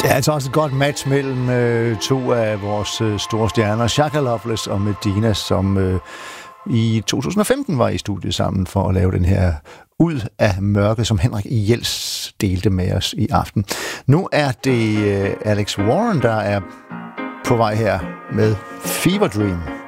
Det er altså også et godt match mellem to af vores store stjerner, Shaka Loveless og Medina, som i 2015 var i studiet sammen for at lave den her Ud af mørket, som Henrik Jels delte med os i aften. Nu er det Alex Warren, der er på vej her med Fever Dream.